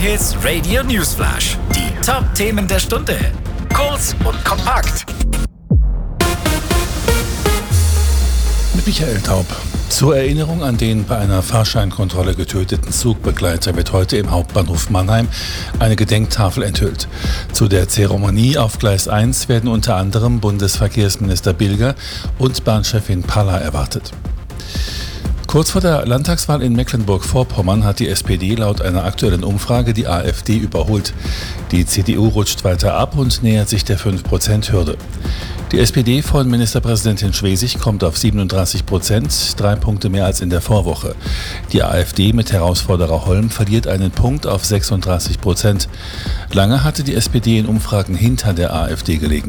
J-Hits Radio Newsflash. Die Top-Themen der Stunde. Kurz und kompakt. Mit Michael Taub. Zur Erinnerung an den bei einer Fahrscheinkontrolle getöteten Zugbegleiter wird heute im Hauptbahnhof Mannheim eine Gedenktafel enthüllt. Zu der Zeremonie auf Gleis 1 werden unter anderem Bundesverkehrsminister Bilger und Bahnchefin Palla erwartet. Kurz vor der Landtagswahl in Mecklenburg-Vorpommern hat die SPD laut einer aktuellen Umfrage die AfD überholt. Die CDU rutscht weiter ab und nähert sich der 5%-Hürde. Die SPD von Ministerpräsidentin Schwesig kommt auf 37%, 3 Punkte mehr als in der Vorwoche. Die AfD mit Herausforderer Holm verliert einen Punkt auf 36%. Lange hatte die SPD in Umfragen hinter der AfD gelegen.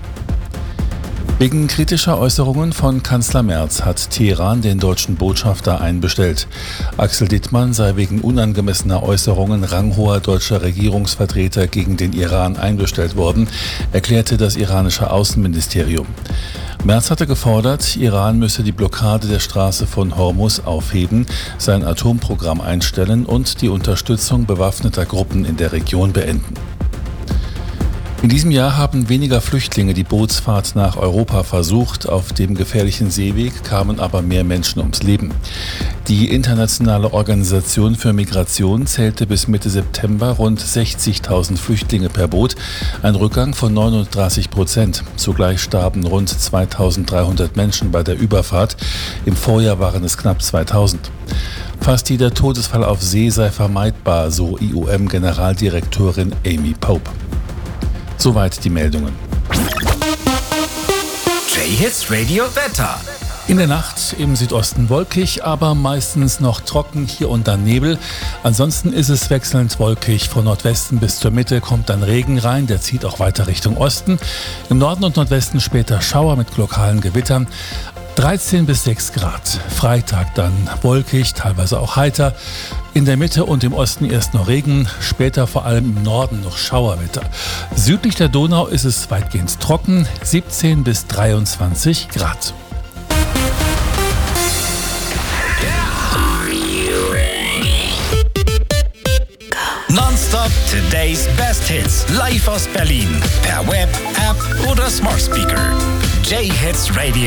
Wegen kritischer Äußerungen von Kanzler Merz hat Teheran den deutschen Botschafter einbestellt. Axel Dittmann sei wegen unangemessener Äußerungen ranghoher deutscher Regierungsvertreter gegen den Iran einbestellt worden, erklärte das iranische Außenministerium. Merz hatte gefordert, Iran müsse die Blockade der Straße von Hormuz aufheben, sein Atomprogramm einstellen und die Unterstützung bewaffneter Gruppen in der Region beenden. In diesem Jahr haben weniger Flüchtlinge die Bootsfahrt nach Europa versucht. Auf dem gefährlichen Seeweg kamen aber mehr Menschen ums Leben. Die Internationale Organisation für Migration zählte bis Mitte September rund 60.000 Flüchtlinge per Boot, ein Rückgang von 39%. Zugleich starben rund 2.300 Menschen bei der Überfahrt. Im Vorjahr waren es knapp 2.000. Fast jeder Todesfall auf See sei vermeidbar, so IOM-Generaldirektorin Amy Pope. Soweit die Meldungen. J-Hits Radio Wetter. In der Nacht im Südosten wolkig, aber meistens noch trocken, hier und dann Nebel. Ansonsten ist es wechselnd wolkig. Von Nordwesten bis zur Mitte kommt dann Regen rein, der zieht auch weiter Richtung Osten. Im Norden und Nordwesten später Schauer mit lokalen Gewittern. 13 bis 6 Grad. Freitag dann wolkig, teilweise auch heiter. In der Mitte und im Osten erst noch Regen, später vor allem im Norden noch Schauerwetter. Südlich der Donau ist es weitgehend trocken, 17 bis 23 Grad. Nonstop Today's Best Hits. Live aus Berlin. Per Web, App oder Smart Speaker. J-Hits Radio.